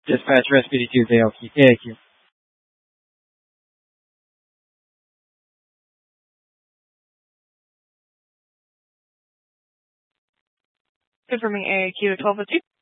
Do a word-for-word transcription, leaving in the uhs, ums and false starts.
Dispatch Rescue Tuesday, Aoki. Thank you. Confirming A A Q twelve oh two.